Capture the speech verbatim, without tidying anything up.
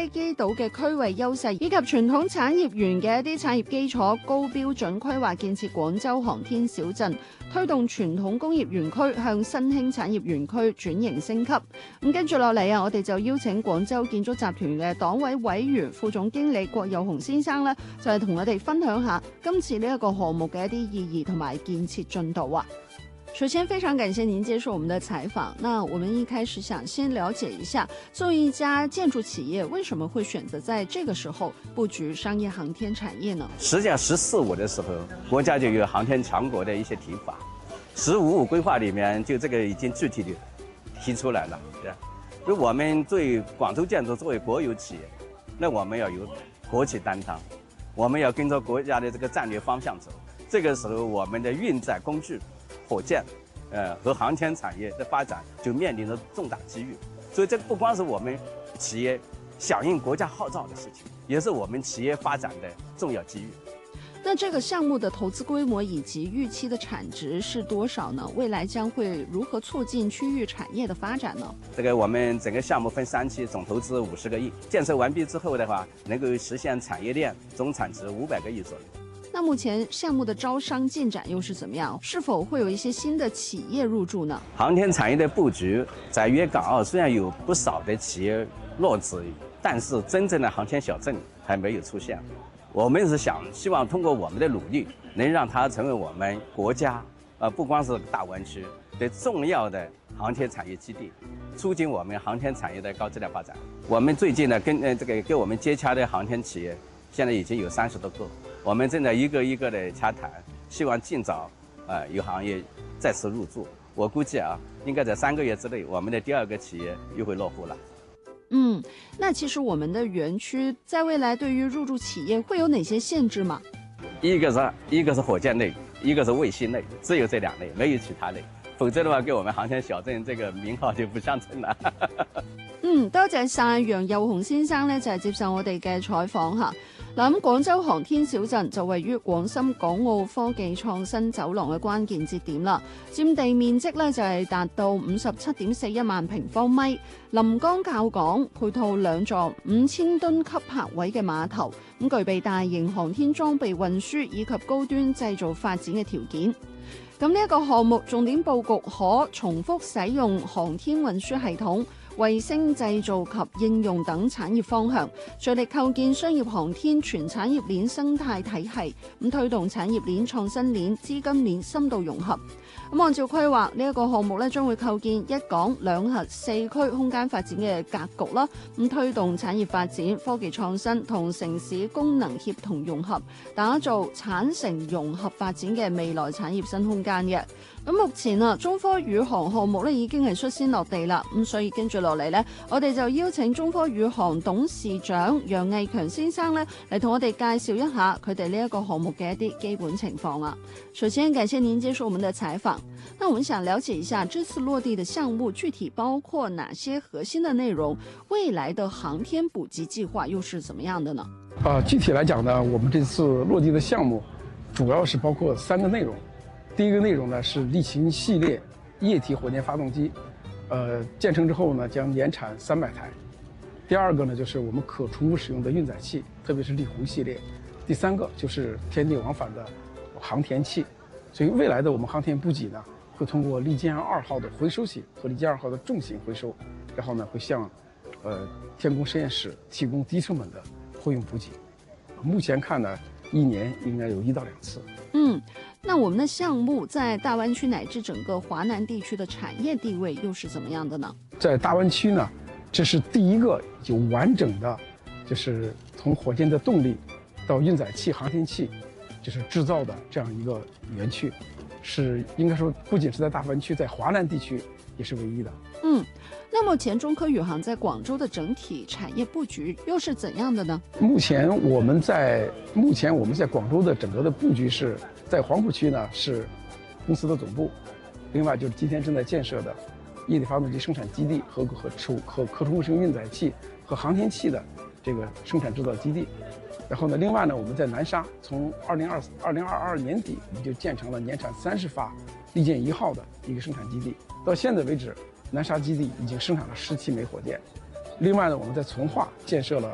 飛機島嘅區域優勢，以及傳統產業園嘅一啲產業基礎，高標準規劃建設廣州航天小鎮，推動傳統工業園區向新興產業園區轉型升級。咁跟住落嚟啊，我哋就邀請廣州建築集團嘅黨委委員、副總經理郭有雄先生咧，就係同我哋分享下今次呢一個項目嘅一啲意義同埋建設進度啊。首先，非常感謝您接受我們的採訪。那我們一開始想先了解一下，作為一家建築企業，為什麼會選擇在這個時候布局商業航天產業呢？ 實際上，十四五的時候，國家就有航天強國的一些提法。十五五規劃裡面就這個已經具體的提出來了。是吧？就我們作為廣州建築作為國有企業，那我們要有國企擔當，我們要跟着國家的這個戰略方向走。這個時候，我們的運載工具、火箭，呃和航天產業的發展就面臨着重大機遇，所以這不光是我們企業響應國家號召的事情，也是我們企業發展的重要機遇。 那這個項目的投資規模以及預期的產值是多少呢？未來將會如何促進區域產業的發展呢？ 這個我們整個項目分三期，總投資五十個億，建設完畢之後的話，能夠實現產業鏈總產值五百個億左右。 那目前項目的招商進展又是怎麼樣？是否會有一些新的企業入駐呢？ 航天產業的佈局在粵港澳雖然有不少的企業落址，但是真正的航天小鎮還沒有出現。我們是想希望通過我們的努力，能讓它成為我們國家，呃，不光是大灣區的重要的航天產業基地，促進我們航天產業的高質量發展。我們最近呢，跟呃這個跟我們接洽的航天企業，現在已經有三十多個。我們正在一個一個的洽談，希望盡早，呃，有行業再次入駐。我估計啊，應該在三個月之內，我們的第二個企業又會落戶了。 嗯，那其實我們的園區在未來對於入駐企業會有哪些限制嗎？ 一個是一個是火箭類，一個是衛星類，只有這兩類，沒有其他類。否則的話，給我們航天小鎮這個名號就不相稱了。 嗯，多謝晒楊有雄先生咧，就係接受我哋嘅採訪吓。嗱，咁廣州航天小鎮就位於廣深港澳科技創新走廊嘅關鍵節點啦，佔地面積咧就係達到五十七點四一萬平方米，臨江靠港，配套兩座五千噸級泊位嘅碼頭，咁具備大型航天裝備運輸以及高端製造發展嘅條件。咁呢一個項目重點佈局可重複使用航天運輸系統、衛星製造及應用等產業方向，着力構建商業航天全產業鏈生態體系，咁推動產業鏈、創新鏈、資金鏈深度融合。咁按照規劃，呢一個項目咧將會構建一港兩核四區空間發展嘅格局啦，咁推動產業發展、科技創新同城市功能協同融合，打造產城融合發展嘅未來產業新空間嘅。咁目前啊，中科宇航項目咧已經係率先落地啦，咁所以跟住落嚟呢，我哋就邀請中科宇航董事長楊毅強先生咧嚟同我哋介紹一下佢哋呢一個項目嘅一啲基本情況啊。首先感謝您接受我們的採訪。那我們想了解一下這次落地的項目具體包括哪些核心的內容？未來的航天補給計劃又是怎麼樣的呢？ 啊，具體來講呢，我們這次落地的項目主要是包括三個內容。第一個內容呢是力擎系列液體火箭發動機，呃，建成之後呢將年產三百台。第二個呢就是我們可重複使用的運載器，特別是力宏系列。第三個就是天地往返的航天器。所以未來的我們航天補給呢，會通過利劍二號的回收型和利劍二號的重型回收，然後呢會向，呃，天宮實驗室提供低成本的貨運補給。目前看呢，一年應該有一到兩次。 嗯，那我們的項目在大灣區乃至整個華南地區的產業地位又是怎麼樣的呢？ 在大灣區呢，這是第一個有完整的，就是從火箭的動力到運載器、航天器，就是製造的這樣一個園區，是應該說不僅是在大灣區，在華南地區也是唯一的。 嗯，那目前中科宇航在廣州的整體產業佈局又是怎樣的呢？ 目前我們在目前我們在廣州的整個的佈局是在黃埔區呢是公司的總部，另外就是今天正在建設的液體發動機生產基地和和可可可重複使用運載器和航天器的這個生產製造基地。然後呢，另外呢，我們在南沙從二零二二零二二年底我們就建成了年產三十發利劍一號的一個生產基地。到現在為止，南沙基地已經生產了十七枚火箭。另外呢，我們在從化建設了